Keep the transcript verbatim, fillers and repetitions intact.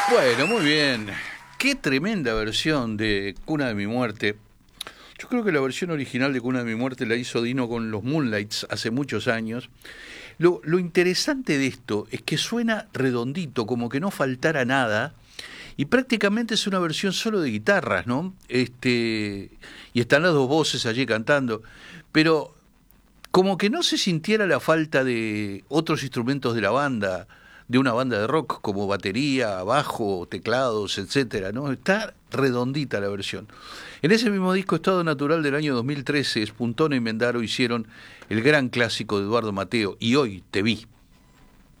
Bueno, muy bien. Qué tremenda versión de Cuna de mi muerte. Yo creo que la versión original de Cuna de mi muerte la hizo Dino con los Moonlights hace muchos años. Lo, lo interesante de esto es que suena redondito, como que no faltara nada, y prácticamente es una versión solo de guitarras, ¿no? Este, y están las dos voces allí cantando, pero como que no se sintiera la falta de otros instrumentos de la banda, de una banda de rock, como batería, bajo, teclados, etcétera, ¿no? Está redondita la versión. En ese mismo disco, Estado Natural, del año dos mil trece, Spuntona y Mendaro hicieron el gran clásico de Eduardo Mateo, Y hoy te vi.